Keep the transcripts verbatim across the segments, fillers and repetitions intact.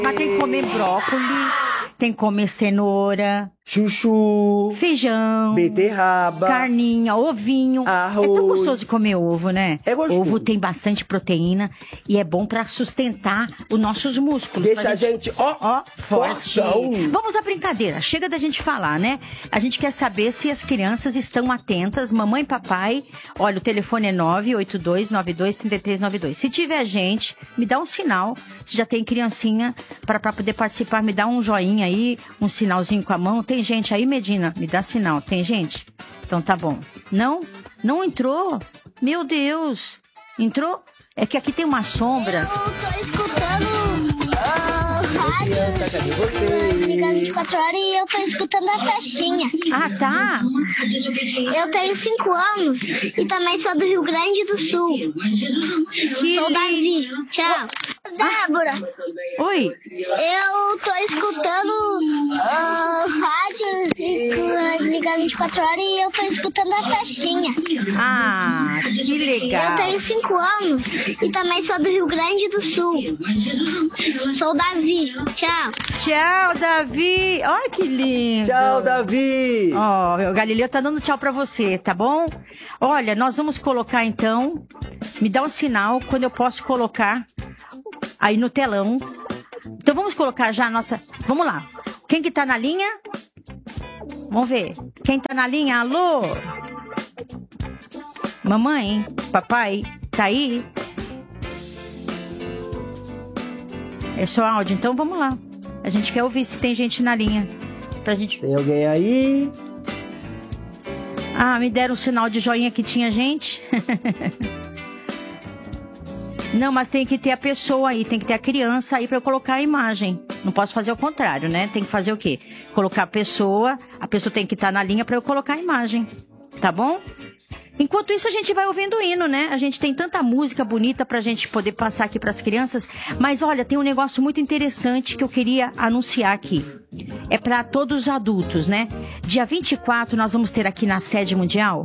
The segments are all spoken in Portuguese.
Mas tem que comer brócolis, tem que comer cenoura, chuchu, feijão, beterraba, carninha, ovinho. arroz. É tão gostoso de comer ovo, né? É gostoso. Ovo tem bastante proteína e é bom pra sustentar os nossos músculos. Deixa pra a gente, ó, ó, forte. fortão. Vamos à brincadeira. Chega da gente falar, né? A gente quer saber se as crianças estão atentas. Mamãe e papai, olha, o telefone é nove oito dois nove dois três três nove dois. Se tiver gente, me dá um sinal. Se já tem criancinha para poder participar, me dá um joinha aí, um sinalzinho com a mão. Tem gente aí, Medina? Me dá sinal. Tem gente? Então tá bom. Não? Não entrou? Meu Deus. Entrou? É que aqui tem uma sombra. Eu tô escutando uh, rádio ligado vinte e quatro horas e eu tô escutando a festinha. Ah, tá. Eu tenho cinco anos e também sou do Rio Grande do Sul. Que Sou Davi. Tchau. Débora, Oi. eu tô escutando uh, rádio ligado vinte e quatro horas e eu tô escutando a festinha. Ah, que legal. Eu tenho cinco anos e também sou do Rio Grande do Sul. Sou Davi. Tchau. Tchau, Davi. Olha que lindo. Tchau, Davi. Ó, o Galileu tá dando tchau pra você, tá bom? Olha, nós vamos colocar então, me dá um sinal quando eu posso colocar aí no telão. Então vamos colocar já a nossa... Vamos lá. Quem que tá na linha? Vamos ver. Quem tá na linha? Alô? Mamãe? Papai? Tá aí? É só áudio, então vamos lá. A gente quer ouvir se tem gente na linha. Pra gente... Tem alguém aí? Ah, me deram um sinal de joinha que tinha gente. Não, mas tem que ter a pessoa aí, tem que ter a criança aí pra eu colocar a imagem. Não posso fazer o contrário, né? Tem que fazer o quê? Colocar a pessoa, a pessoa tem que estar na linha pra eu colocar a imagem. Tá bom? Enquanto isso, a gente vai ouvindo o hino, né? A gente tem tanta música bonita pra gente poder passar aqui pras crianças. Mas olha, tem um negócio muito interessante que eu queria anunciar aqui. É pra todos os adultos, né? Dia vinte e quatro, nós vamos ter aqui na sede mundial,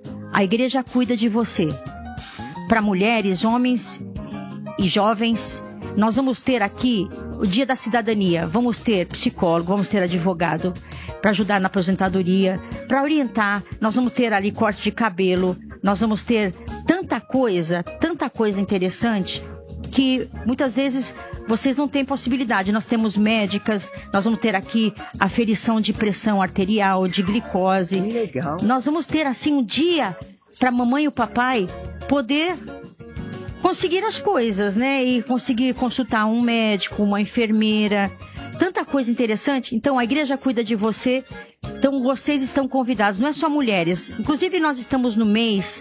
a igreja cuida de você. Para mulheres, homens e jovens, nós vamos ter aqui o Dia da Cidadania. Vamos ter psicólogo, vamos ter advogado para ajudar na aposentadoria, para orientar. Nós vamos ter ali corte de cabelo. Nós vamos ter tanta coisa, tanta coisa interessante que muitas vezes vocês não têm possibilidade. Nós temos médicas, nós vamos ter aqui aferição de pressão arterial, de glicose. Que legal. Nós vamos ter assim um dia para mamãe e o papai poder conseguir as coisas, né? E conseguir consultar um médico, uma enfermeira, tanta coisa interessante. Então a igreja cuida de você. Então vocês estão convidados, não é só mulheres. Inclusive nós estamos no mês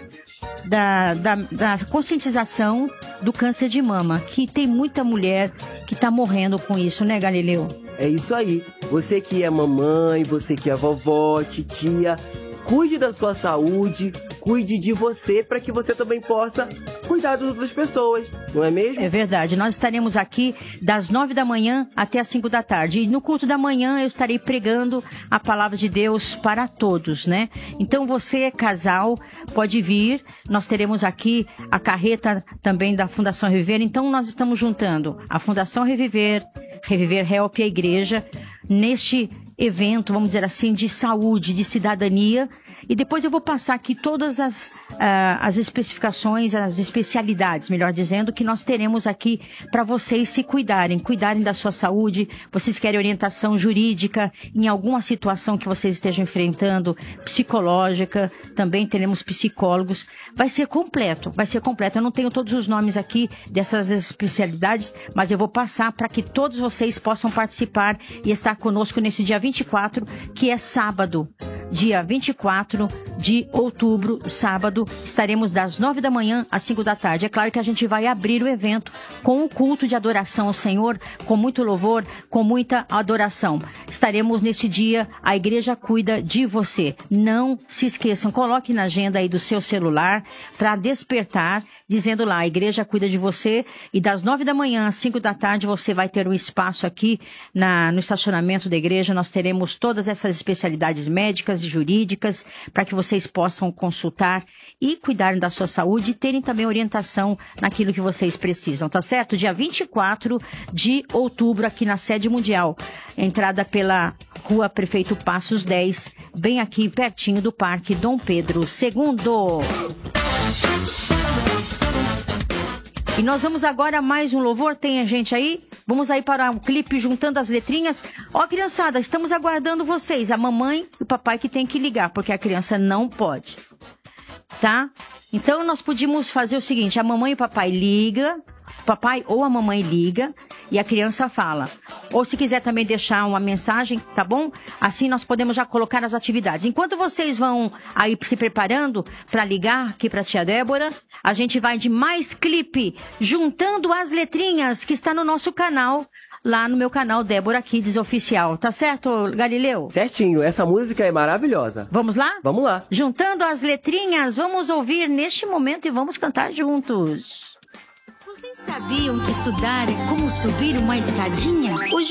da, da, da conscientização do câncer de mama, que tem muita mulher que está morrendo com isso, né, Galileu? É isso aí. Você que é mamãe, você que é vovó, titia, cuide da sua saúde, cuide de você para que você também possa cuidar das outras pessoas, não é mesmo? É verdade. Nós estaremos aqui das nove da manhã até as cinco da tarde. E no culto da manhã eu estarei pregando a palavra de Deus para todos, né? Então você, casal, pode vir. Nós teremos aqui a carreta também da Fundação Reviver. Então nós estamos juntando a Fundação Reviver, Reviver Help e a igreja neste evento, vamos dizer assim, de saúde, de cidadania. E depois eu vou passar aqui todas as, uh, as especificações, as especialidades, melhor dizendo, que nós teremos aqui para vocês se cuidarem, cuidarem da sua saúde. Vocês querem orientação jurídica em alguma situação que vocês estejam enfrentando, psicológica, também teremos psicólogos. Vai ser completo, vai ser completo. Eu não tenho todos os nomes aqui dessas especialidades, mas eu vou passar para que todos vocês possam participar e estar conosco nesse dia vinte e quatro, que é sábado. Dia vinte e quatro de outubro, sábado, estaremos das nove da manhã às cinco da tarde. É claro que a gente vai abrir o evento com um culto de adoração ao Senhor, com muito louvor, com muita adoração. Estaremos nesse dia, a igreja cuida de você. Não se esqueçam, coloque na agenda aí do seu celular para despertar, dizendo lá, a igreja cuida de você. E das nove da manhã às cinco da tarde você vai ter um espaço aqui na, no estacionamento da igreja. Nós teremos todas essas especialidades médicas, técnicas e jurídicas para que vocês possam consultar e cuidar da sua saúde e terem também orientação naquilo que vocês precisam, tá certo? Dia vinte e quatro de outubro aqui na sede mundial, entrada pela Rua Prefeito Passos dez, bem aqui pertinho do Parque Dom Pedro segundo. E nós vamos agora a mais um louvor, tem a gente aí? Vamos aí para um clipe juntando as letrinhas. Ó, criançada, estamos aguardando vocês, a mamãe e o papai que tem que ligar, porque a criança não pode, tá? Então nós podíamos fazer o seguinte, a mamãe e o papai liga, o papai ou a mamãe liga e a criança fala. Ou se quiser também deixar uma mensagem, tá bom? Assim nós podemos já colocar as atividades. Enquanto vocês vão aí se preparando para ligar aqui para tia Débora, a gente vai de mais clipe, juntando as letrinhas que está no nosso canal, lá no meu canal Débora Kids Oficial. Tá certo, Galileu? Certinho, essa música é maravilhosa. Vamos lá? Vamos lá. Juntando as letrinhas, vamos ouvir neste momento e vamos cantar juntos. Vocês sabiam que estudar é como subir uma escadinha? Hoje